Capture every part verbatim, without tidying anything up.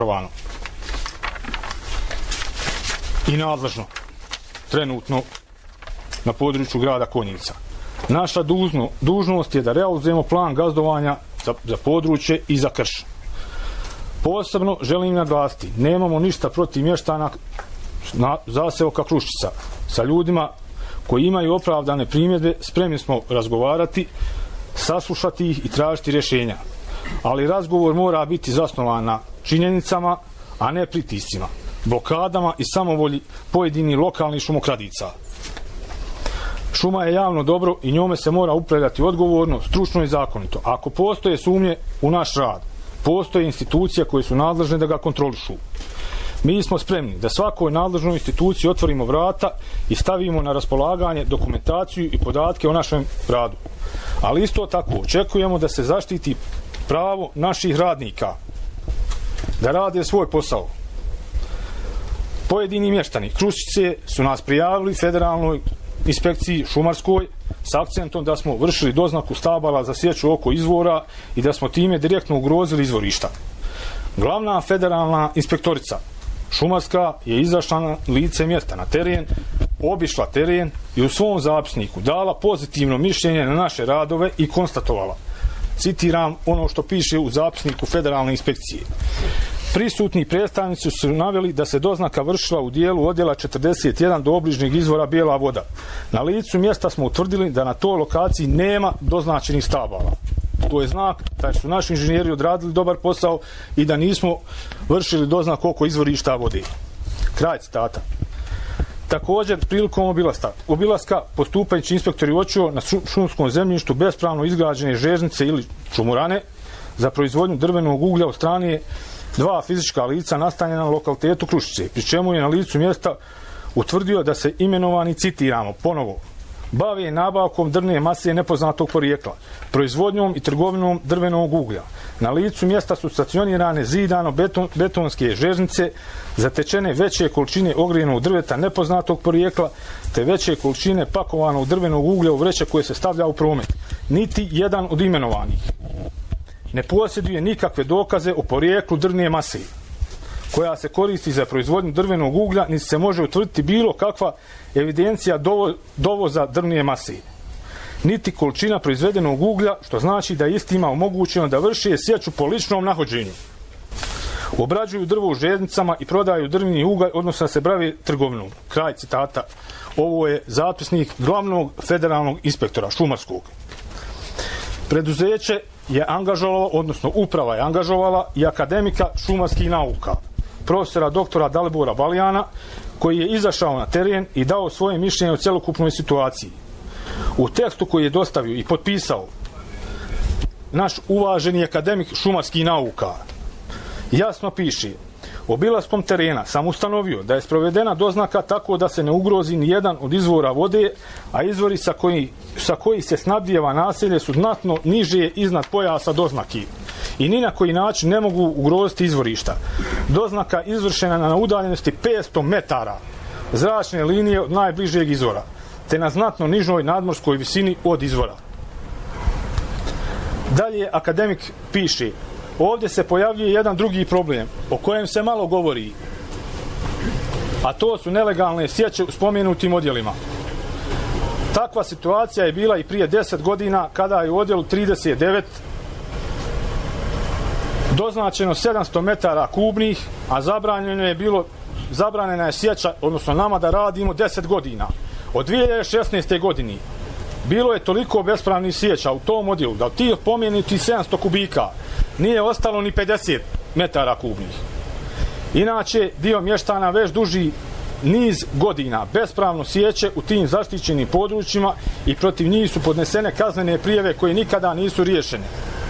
i nadležno trenutno na području grada Konjica. Naša dužno, dužnost je da realizujemo plan gazdovanja za, za područje i za krš. Posebno želim naglasiti, nemamo ništa protiv mještana na zaseoka Kruščica. Sa ljudima koji imaju opravdane primjedbe spremni smo razgovarati, saslušati ih i tražiti rješenja. Ali razgovor mora biti zasnovan na činjenicama, a ne pritiscima, blokadama i samovolji pojedinih lokalnih šumokradica. Šuma je javno dobro i njome se mora upravljati odgovorno, stručno i zakonito. Ako postoje sumnje u naš rad, postoje institucije koje su nadležne da ga kontrolišu. Mi smo spremni da svakoj nadležnoj instituciji otvorimo vrata i stavimo na raspolaganje dokumentaciju i podatke o našem radu. Ali isto tako očekujemo da se zaštiti pravo naših radnika da rade svoj posao. Pojedini mještani Kruščice su nas prijavili federalnoj inspekciji šumarskoj s akcentom da smo vršili doznaku stabala za sjeću oko izvora i da smo time direktno ugrozili izvorišta. Glavna federalna inspektorica šumarska je izašla na lice mjesta na teren, obišla teren i u svom zapisniku dala pozitivno mišljenje na naše radove i konstatovala, citiram ono što piše u zapisniku federalne inspekcije. Prisutni predstavnici su naveli da se doznaka vršila u dijelu odjela četrdeset jedan do obližnjeg izvora Bijela voda. Na licu mjesta smo utvrdili da na toj lokaciji nema doznačenih stabala. To je znak da su naši inženjeri odradili dobar posao i da nismo vršili doznak oko izvorišta vode. Kraj citata. Također, prilikom obilaska, obilaska postupajući inspektori uočio na šumskom zemljištu bespravno izgrađene žežnice ili čumurane za proizvodnju drvenog uglja od strane dva fizička lica nastanjena na lokalitetu Kruščice, pri čemu je na licu mjesta utvrdio da se imenovani, citiramo ponovo, bave nabavkom drvne mase nepoznatog porijekla, proizvodnjom i trgovinom drvenog uglja. Na licu mjesta su stacionirane zidano beton, betonske žežnice, zatečene veće količine ogrijenog drveta nepoznatog porijekla, te veće količine pakovanog drvenog uglja u vreće koje se stavlja u promet. Niti jedan od imenovanih ne posjeduje nikakve dokaze o porijeklu drvne mase koja se koristi za proizvodnju drvenog uglja, niti se može utvrditi bilo kakva evidencija dovo, dovoza drvne mase, niti količina proizvedenog uglja, što znači da istima omogućeno da vrši sječu po ličnom nahođenju. Obrađuju drvo u željeznicama i prodaju drvni ugalj, odnosno se bave trgovinom. Kraj citata. Ovo je zapisnik glavnog federalnog inspektora šumarskog. Preduzeće je angažovalo, odnosno uprava je angažovala i akademika šumarskih nauka, profesora doktora Dalibora Balijana, koji je izašao na teren i dao svoje mišljenje o cjelokupnoj situaciji. U tekstu koji je dostavio i potpisao naš uvaženi akademik šumarskih nauka jasno piše: obilaskom terena sam ustanovio da je sprovedena doznaka tako da se ne ugrozi ni jedan od izvora vode, a izvori sa koji, sa koji se snabdijeva naselje su znatno niže iznad pojasa doznaki i ni na koji način ne mogu ugroziti izvorišta. Doznaka izvršena na udaljenosti petsto metara zračne linije od najbližeg izvora, te na znatno nižoj nadmorskoj visini od izvora. Dalje akademik piše: ovdje se pojavljuje jedan drugi problem o kojem se malo govori, a to su nelegalne sječe u spomenutim odjelima. Takva situacija je bila i prije deset godina kada je u odjelu trideset devet doznačeno sedamsto metara kubnih, a zabranjeno je bilo, zabranjena je sjeća, odnosno nama da radimo deset godina. Od dvije hiljade šesnaeste. godine bilo je toliko bespravnih sjeća u tom odjelu da od tih pomenutih sedamsto kubika nije ostalo ni pedeset metara kubnih. Inače, dio mještana već duži niz godina bespravno sjeće u tim zaštićenim područjima i protiv njih su podnesene kaznene prijave koje nikada nisu riješene.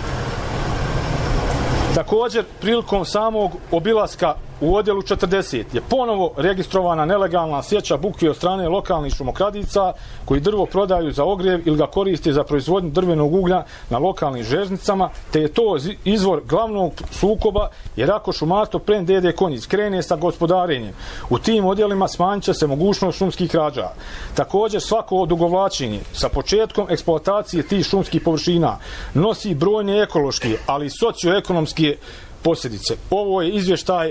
Također, prilikom samog obilaska u odjelu četrdeset je ponovo registrovana nelegalna sjeća buke od strane lokalnih šumokradica koji drvo prodaju za ogrjev ili ga koriste za proizvodnju drvenog uglja na lokalnim željeznicama, te je to izvor glavnog sukoba, jer ako šumarstvo plen D D Konjic krene sa gospodarenjem u tim odjelima, smanjit će se mogućnost šumskih krađa. Također, svako odugovlačenje sa početkom eksploatacije tih šumskih površina nosi brojne ekološke, ali i socioekonomske posljedice. Ovo je izvještaj